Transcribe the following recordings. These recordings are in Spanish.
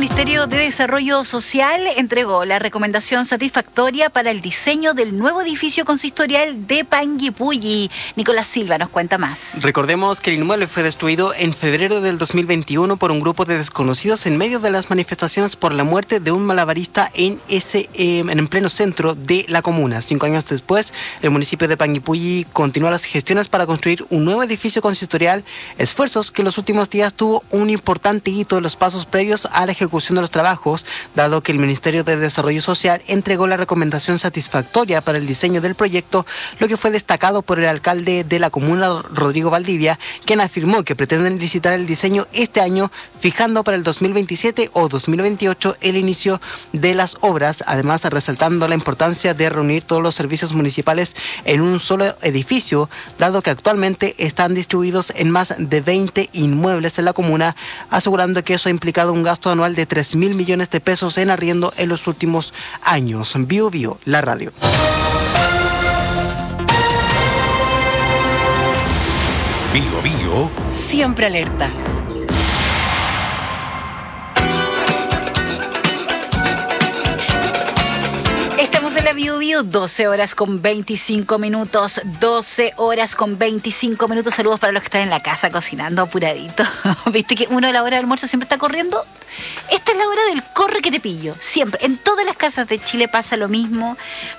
Ministerio de Desarrollo Social entregó la recomendación satisfactoria para el diseño del nuevo edificio consistorial de Panguipulli. Nicolás Silva nos cuenta más. Recordemos que el inmueble fue destruido en febrero del 2021 por un grupo de desconocidos en medio de las manifestaciones por la muerte de un malabarista en pleno centro de la comuna. 5 años después, el municipio de Panguipulli continúa las gestiones para construir un nuevo edificio consistorial, esfuerzos que en los últimos días tuvo un importante hito en los pasos previos a la ejecución de los trabajos, dado que el Ministerio de Desarrollo Social entregó la recomendación satisfactoria para el diseño del proyecto, lo que fue destacado por el alcalde de la comuna, Rodrigo Valdivia, quien afirmó que pretenden licitar el diseño este año, fijando para el 2027 o 2028 el inicio de las obras, además resaltando la importancia de reunir todos los servicios municipales en un solo edificio, dado que actualmente están distribuidos en más de 20 inmuebles en la comuna, asegurando que eso ha implicado un gasto anual de 3.000 millones de pesos en arriendo en los últimos años. Bio, la radio. Bio, siempre alerta. Estamos en la Bio, 12 horas con 25 minutos. 12 horas con 25 minutos. Saludos para los que están en la casa cocinando apuradito. ¿Viste que uno a la hora del almuerzo siempre está corriendo? Esta es la hora del corre que te pillo. Siempre. En todas las casas de Chile pasa lo mismo,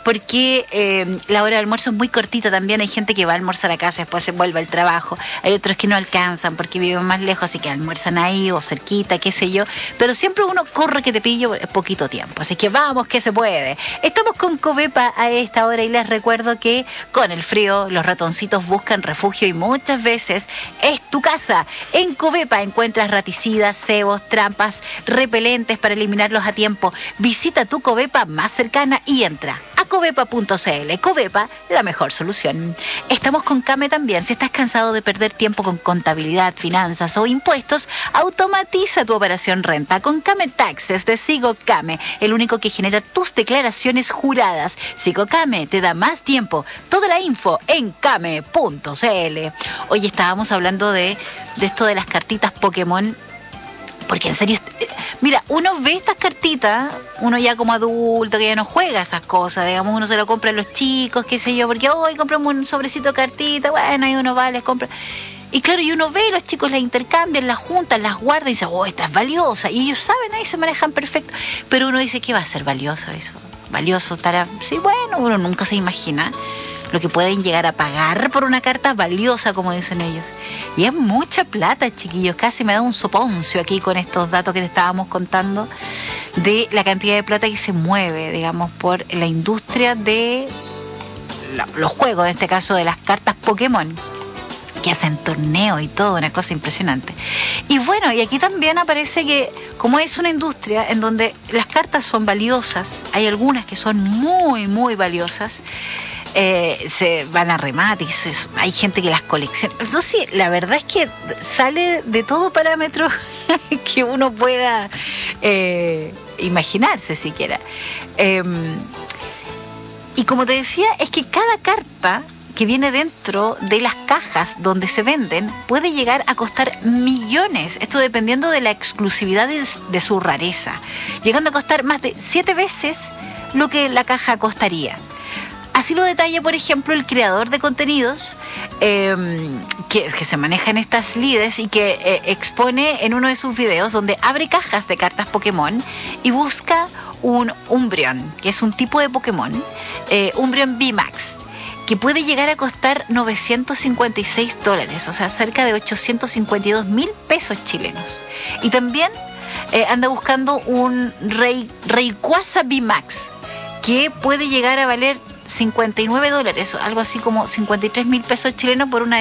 porque la hora del almuerzo es muy cortita también. Hay gente que va a almorzar a casa, después se vuelve al trabajo. Hay otros que no alcanzan porque viven más lejos, así que almuerzan ahí o cerquita, qué sé yo. Pero siempre uno corre que te pillo poquito tiempo. Así que vamos, que se puede. Estamos con Covepa a esta hora y les recuerdo que con el frío los ratoncitos buscan refugio y muchas veces es tu casa. En Covepa encuentras raticidas, cebos, trampas, repelentes para eliminarlos a tiempo. Visita tu Covepa más cercana y entra a covepa.cl. Covepa, la mejor solución. Estamos con Came también. Si estás cansado de perder tiempo con contabilidad, finanzas o impuestos, automatiza tu operación renta con Came Taxes de Sigo Came, el único que genera tus declaraciones juradas. Sigo Came te da más tiempo. Toda la info en came.cl. Hoy estábamos hablando de esto de las cartitas Pokémon. Porque en serio, mira, uno ve estas cartitas, uno ya como adulto que ya no juega esas cosas, digamos, uno se lo compra a los chicos, qué sé yo, porque hoy compramos un sobrecito de cartitas, bueno, ahí uno va, les compra. Y claro, y uno ve, los chicos las intercambian, las juntan, las guardan y dicen, oh, esta es valiosa. Y ellos saben, ahí se manejan perfecto. Pero uno dice, ¿qué va a ser valioso eso? Valioso estará. Sí, bueno, uno nunca se imagina lo que pueden llegar a pagar por una carta valiosa, como dicen ellos. Y es mucha plata, chiquillos. Casi me da un soponcio aquí con estos datos que te estábamos contando de la cantidad de plata que se mueve, digamos, por la industria de los juegos, en este caso de las cartas Pokémon, que hacen torneos y todo, una cosa impresionante. Y bueno, y aquí también aparece que como es una industria en donde las cartas son valiosas, hay algunas que son muy, muy valiosas, se van a remate, hay gente que las colecciona. Entonces, la verdad es que sale de todo parámetro que uno pueda imaginarse siquiera. Y como te decía, es que cada carta que viene dentro de las cajas donde se venden puede llegar a costar millones, esto dependiendo de la exclusividad de su rareza, llegando a costar más de 7 veces lo que la caja costaría. Así lo detalla, por ejemplo, el creador de contenidos que se maneja en estas lides y que expone en uno de sus videos donde abre cajas de cartas Pokémon y busca un Umbreon, que es un tipo de Pokémon, Umbreon VMAX, que puede llegar a costar $956, o sea, cerca de 852.000 pesos chilenos. Y también anda buscando un Rayquaza VMAX, que puede llegar a valer $59, algo así como 53.000 pesos chilenos por una